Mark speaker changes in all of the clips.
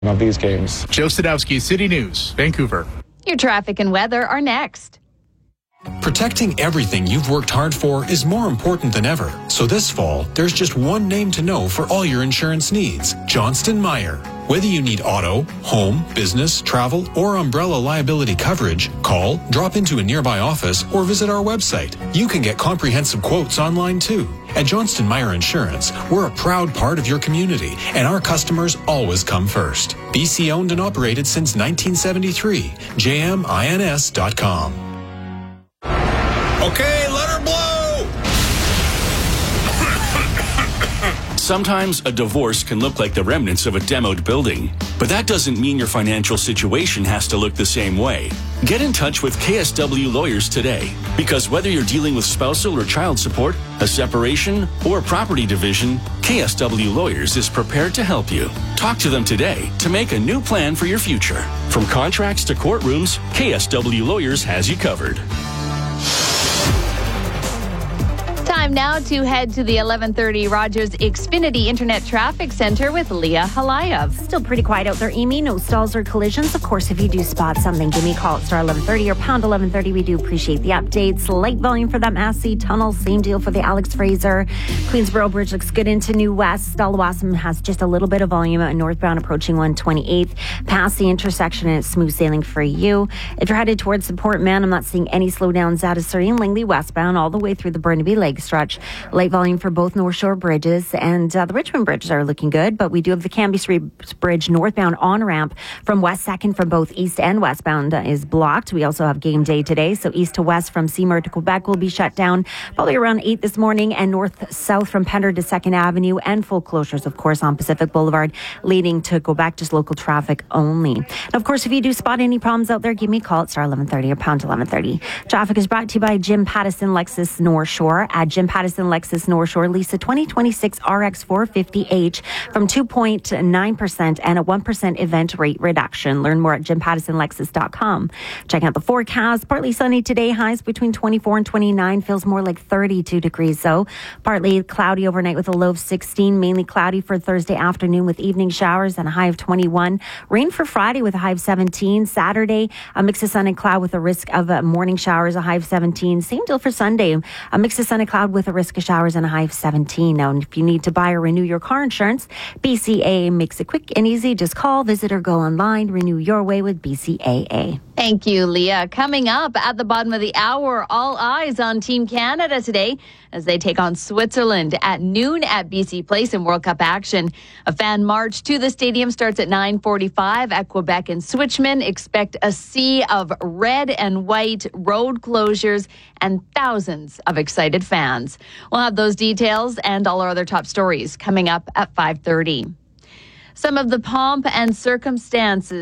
Speaker 1: of these games.
Speaker 2: Joe Sadowski, City News, Vancouver.
Speaker 3: Your traffic and weather are next.
Speaker 4: Protecting everything you've worked hard for is more important than ever. So this fall, there's just one name to know for all your insurance needs: Johnston Meyer. Whether you need auto, home, business, travel, or umbrella liability coverage, call, drop into a nearby office, or visit our website. You can get comprehensive quotes online too. At Johnston Meyer Insurance, we're a proud part of your community, and our customers always come first. BC owned and operated since 1973. JMINS.com.
Speaker 5: Okay, let her blow!
Speaker 6: Sometimes a divorce can look like the remnants of a demoed building, but that doesn't mean your financial situation has to look the same way. Get in touch with KSW Lawyers today, because whether you're dealing with spousal or child support, a separation, or property division, KSW Lawyers is prepared to help you. Talk to them today to make a new plan for your future. From contracts to courtrooms, KSW Lawyers has you covered.
Speaker 3: Time now to head to the 1130 Rogers Xfinity Internet Traffic Center with Leah Halayev.
Speaker 7: Still pretty quiet out there, Amy. No stalls or collisions. Of course, if you do spot something, give me a call at star 1130 or pound 1130. We do appreciate the updates. Light volume for that Massey Tunnel. Same deal for the Alex Fraser. Queensboro Bridge looks good into New West. Dalhousie has just a little bit of volume northbound approaching 128th. Past the intersection, and it's smooth sailing for you. If you're headed towards the Port Man, I'm not seeing any slowdowns out of Surrey and Langley westbound all the way through the Burnaby Lake stretch. Light volume for both North Shore bridges, and the Richmond bridges are looking good, but we do have the Cambie Bridge northbound on-ramp from West 2nd from both east and westbound is blocked. We also have game day today, so east to west from Seymour to Quebec will be shut down probably around 8 this morning, and north-south from Pender to 2nd Avenue, and full closures, of course, on Pacific Boulevard leading to Quebec, just local traffic only. And of course, if you do spot any problems out there, give me a call at star 1130 or pound 1130. Traffic is brought to you by Jim Pattison Lexus North Shore. At Jim Pattison Lexus North Shore, lease a 2026 RX 450H from 2.9% and a 1% event rate reduction. Learn more at jimpattisonlexus.com. Checking out the forecast. Partly sunny today, highs between 24 and 29. Feels more like 32 degrees though. Partly cloudy overnight with a low of 16. Mainly cloudy for Thursday afternoon with evening showers and a high of 21. Rain for Friday with a high of 17. Saturday, a mix of sun and cloud with a risk of morning showers, a high of 17. Same deal for Sunday. A mix of sun and cloud with a risk of showers and a high of 17. Now, if you need to buy or renew your car insurance, BCAA makes it quick and easy. Just call, visit, or go online. Renew your way with BCAA.
Speaker 3: Thank you, Leah. Coming up at the bottom of the hour, all eyes on Team Canada today as they take on Switzerland at noon at BC Place in World Cup action. A fan march to the stadium starts at 9:45 at Quebec and Switchman. Expect a sea of red and white, road closures, and thousands of excited fans. We'll have those details and all our other top stories coming up at 5:30. Some of the pomp and circumstance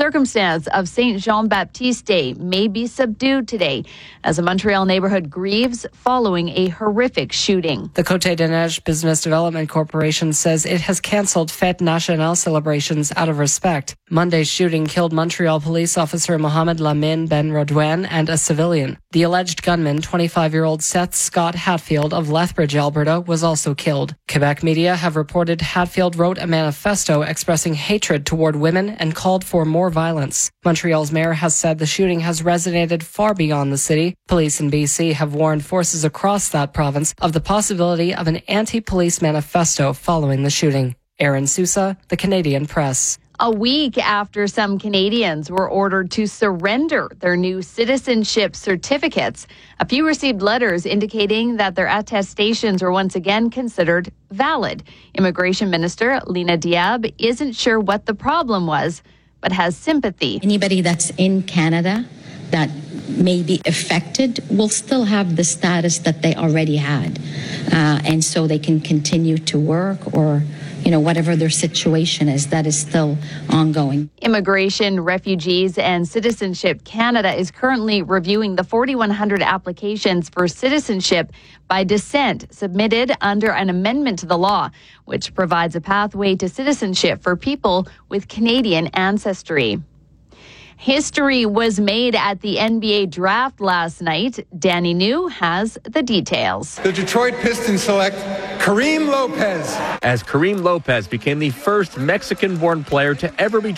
Speaker 3: of St. Jean-Baptiste Day may be subdued today as a Montreal neighborhood grieves following a horrific shooting.
Speaker 8: The Côte des Neiges Business Development Corporation says it has cancelled Fête Nationale celebrations out of respect. Monday's shooting killed Montreal police officer Mohamed Lamine Ben Rodouane and a civilian. The alleged gunman, 25-year-old Seth Scott Hatfield of Lethbridge, Alberta, was also killed. Quebec media have reported Hatfield wrote a manifesto expressing hatred toward women and called for more violence. Montreal's mayor has said the shooting has resonated far beyond the city. Police in BC have warned forces across that province of the possibility of an anti-police manifesto following the shooting. Aaron Sousa, The Canadian Press.
Speaker 3: A week after some Canadians were ordered to surrender their new citizenship certificates, a few received letters indicating that their attestations were once again considered valid. Immigration Minister Lena Diab isn't sure what the problem was, but has sympathy.
Speaker 9: Anybody that's in Canada that may be affected will still have the status that they already had. And so they can continue to work or whatever their situation is, that is still ongoing.
Speaker 3: Immigration, Refugees and Citizenship Canada is currently reviewing the 4,100 applications for citizenship by descent submitted under an amendment to the law, which provides a pathway to citizenship for people with Canadian ancestry. History was made at the NBA draft last night. Danny New has the details.
Speaker 1: The Detroit Pistons select Kareem Lopez.
Speaker 5: As Kareem Lopez became the first Mexican-born player to ever be